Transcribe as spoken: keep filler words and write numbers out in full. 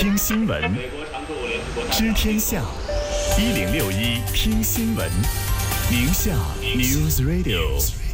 听新闻，知天下。一零六一听新闻，宁夏 News Radio。